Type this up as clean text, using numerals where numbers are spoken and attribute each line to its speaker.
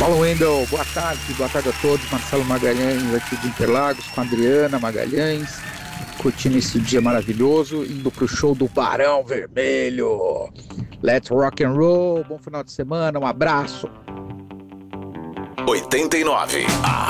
Speaker 1: Fala, Wendel, boa tarde a todos. Marcelo Magalhães aqui de Interlagos, com a Adriana Magalhães, curtindo esse dia maravilhoso, indo pro show do Barão Vermelho. Let's rock and roll, bom final de semana, um abraço.
Speaker 2: 89, a